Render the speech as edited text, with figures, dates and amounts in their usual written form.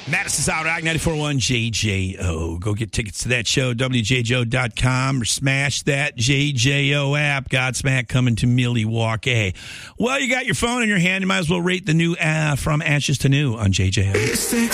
Madison's Out, Rock 94.1 JJO. Go get tickets to that show, WJJO.com, or smash that JJO app. Godsmack coming to Milwaukee. Well, you got your phone in your hand. You might as well rate the new From Ashes to New on JJO.